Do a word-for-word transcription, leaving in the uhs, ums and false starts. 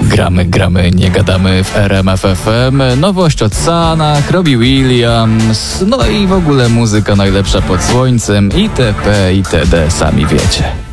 Gramy, gramy, nie gadamy w R M F F M. Nowość od Sanach, Robbie Williams, no i w ogóle muzyka najlepsza pod słońcem, itp., itd. Sami wiecie.